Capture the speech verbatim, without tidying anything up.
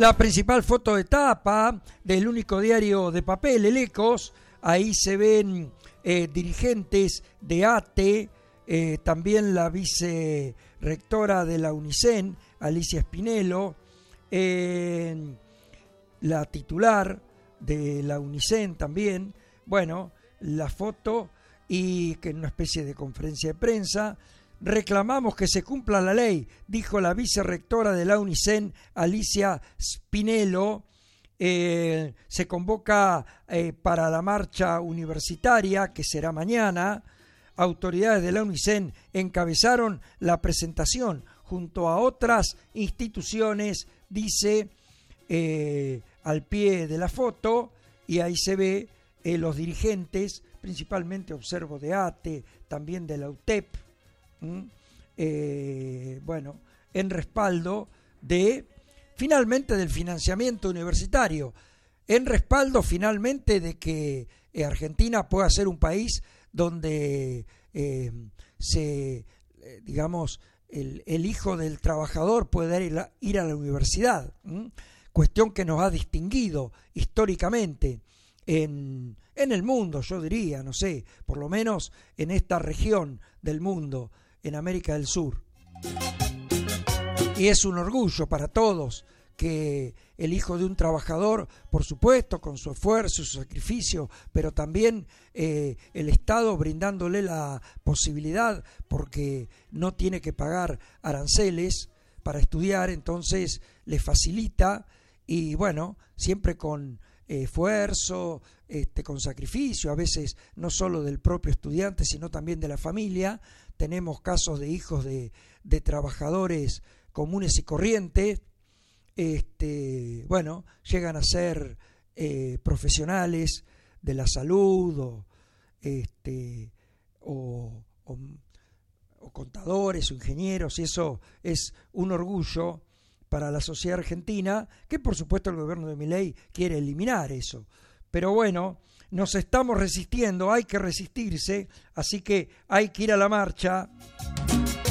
la principal foto de tapa del único diario de papel, El Ecos. Ahí se ven eh, dirigentes de A T E, eh, también la vicerrectora de la UNICEN, Alicia Spinello, eh, la titular de la UNICEN también. Bueno, la foto, y que en una especie de conferencia de prensa: reclamamos que se cumpla la ley, dijo la vicerrectora de la UNICEN, Alicia Spinello. Eh, se convoca eh, para la marcha universitaria, que será mañana. Autoridades de la UNICEN encabezaron la presentación junto a otras instituciones, dice eh, al pie de la foto, y ahí se ve eh, los dirigentes, principalmente observo de A T E, también de la U T E P, ¿Mm? Eh, bueno, en respaldo de, finalmente, del financiamiento universitario, en respaldo finalmente de que eh, Argentina pueda ser un país donde eh, se, eh, digamos, el, el hijo del trabajador pueda ir a, ir a la universidad, ¿Mm? Cuestión que nos ha distinguido históricamente en, en el mundo, yo diría, no sé, por lo menos en esta región del mundo, en América del Sur. Y es un orgullo para todos que el hijo de un trabajador, por supuesto, con su esfuerzo, su sacrificio, pero también eh, el Estado brindándole la posibilidad, porque no tiene que pagar aranceles para estudiar, entonces le facilita, y bueno, siempre con eh, esfuerzo, este, con sacrificio, a veces no solo del propio estudiante, sino también de la familia. Tenemos casos de hijos de, de trabajadores comunes y corrientes, este, bueno, llegan a ser eh, profesionales de la salud o, este, o, o, o contadores o ingenieros, y eso es un orgullo para la sociedad argentina, que por supuesto el gobierno de Milei quiere eliminar eso. Pero bueno, nos estamos resistiendo, hay que resistirse, así que hay que ir a la marcha.